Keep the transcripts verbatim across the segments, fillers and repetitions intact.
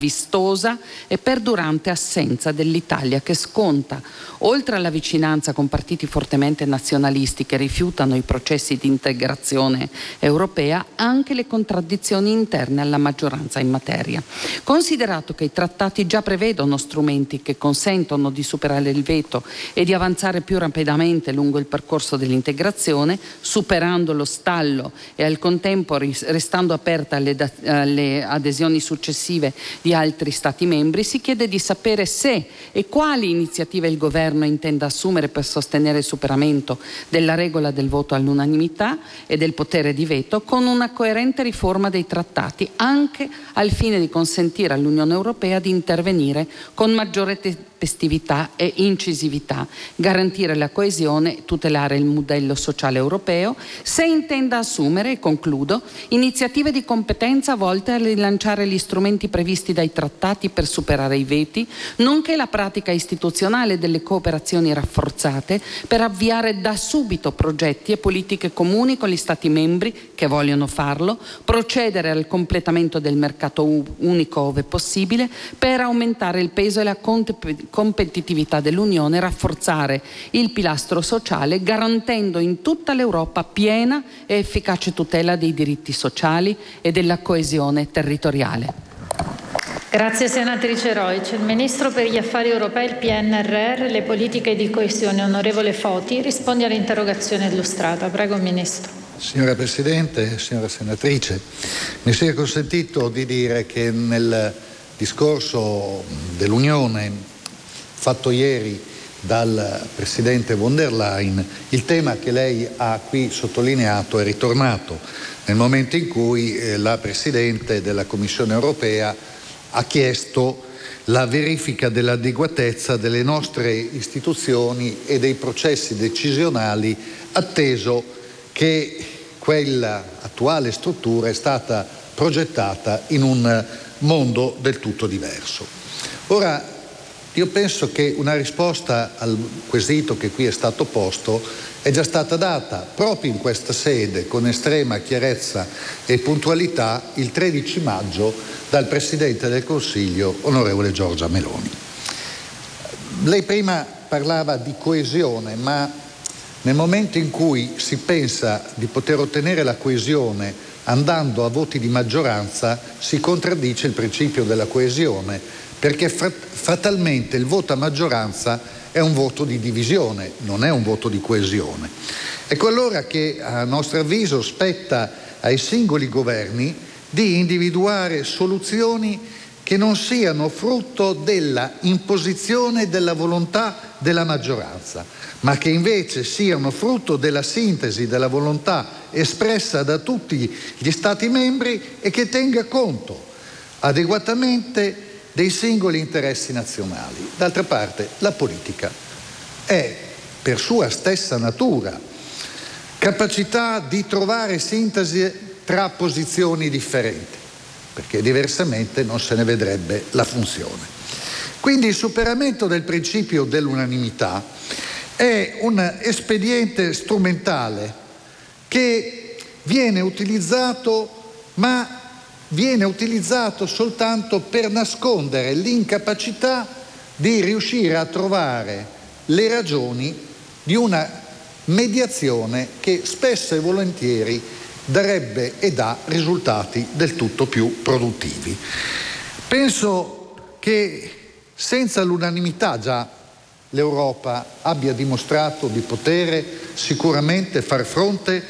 vistosa e perdurante assenza dell'Italia, che sconta, oltre alla vicinanza con partiti fortemente nazionalisti che rifiutano i processi di integrazione europea, anche le contraddizioni interne alla maggioranza in materia. Considerato che i trattati già prevedono strumenti che consentono di superare il veto e di avanzare più rapidamente lungo il percorso dell'integrazione, superando lo stallo e al contempo restando aperta alle, alle adesioni successive di altri Stati membri, si chiede di sapere se e quali iniziative il Governo intenda assumere per sostenere il superamento della regola del voto all'unanimità e del potere di veto, con una coerente riforma dei trattati, anche al fine di consentire all'Unione Europea di intervenire con maggiore tempestività e incisività, garantire la coesione e tutelare il modello sociale europeo, se intenda assumere, e concludo, iniziative di competenza volte a rilanciare gli strumenti previsti dai trattati per superare i veti, nonché la pratica istituzionale delle cooperazioni rafforzate per avviare da subito progetti e politiche comuni con gli Stati membri che vogliono farlo, procedere al completamento del mercato unico ove possibile per aumentare il peso e la competitività dell'Unione, rafforzare il pilastro sociale, garantendo in tutta l'Europa piena e efficace tutela dei diritti sociali e della coesione territoriale. Grazie senatrice Reusch. Il Ministro per gli Affari Europei, il P N R R e le politiche di coesione, onorevole Foti, risponde all'interrogazione illustrata. Prego, Ministro. Signora Presidente, signora Senatrice, mi sia consentito di dire che nel discorso dell'Unione fatto ieri dal Presidente von der Leyen, il tema che lei ha qui sottolineato è ritornato nel momento in cui eh, la Presidente della Commissione europea ha chiesto la verifica dell'adeguatezza delle nostre istituzioni e dei processi decisionali, atteso che quella attuale struttura è stata progettata in un mondo del tutto diverso. Ora, io penso che una risposta al quesito che qui è stato posto è già stata data proprio in questa sede con estrema chiarezza e puntualità il tredici maggio dal Presidente del Consiglio, onorevole Giorgia Meloni. Lei prima parlava di coesione, ma nel momento in cui si pensa di poter ottenere la coesione andando a voti di maggioranza, si contraddice il principio della coesione, perché fatalmente il voto a maggioranza è un voto di divisione, non è un voto di coesione. Ecco allora che a nostro avviso spetta ai singoli governi di individuare soluzioni che non siano frutto della imposizione della volontà della maggioranza, ma che invece siano frutto della sintesi della volontà espressa da tutti gli Stati membri e che tenga conto adeguatamente dei singoli interessi nazionali. D'altra parte, la politica è, per sua stessa natura, capacità di trovare sintesi tra posizioni differenti, perché diversamente non se ne vedrebbe la funzione. Quindi il superamento del principio dell'unanimità è un espediente strumentale che viene utilizzato, ma viene utilizzato soltanto per nascondere l'incapacità di riuscire a trovare le ragioni di una mediazione che spesso e volentieri darebbe e dà risultati del tutto più produttivi. Penso che senza l'unanimità già l'Europa abbia dimostrato di poter sicuramente far fronte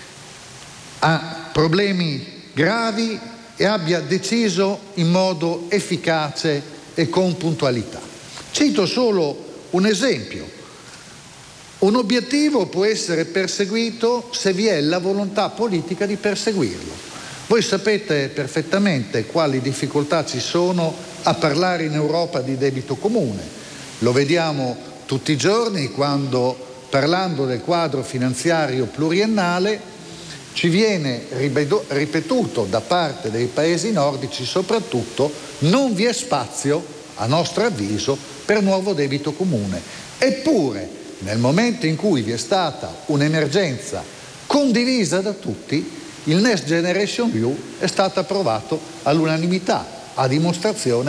a problemi gravi e abbia deciso in modo efficace e con puntualità. Cito solo un esempio. Un obiettivo può essere perseguito se vi è la volontà politica di perseguirlo. Voi sapete perfettamente quali difficoltà ci sono a parlare in Europa di debito comune. Lo vediamo tutti i giorni quando, parlando del quadro finanziario pluriennale, ci viene ripetuto da parte dei paesi nordici soprattutto: non vi è spazio, a nostro avviso, per nuovo debito comune. Eppure, nel momento in cui vi è stata un'emergenza condivisa da tutti, il Next Generation E U è stato approvato all'unanimità. a dimostrazione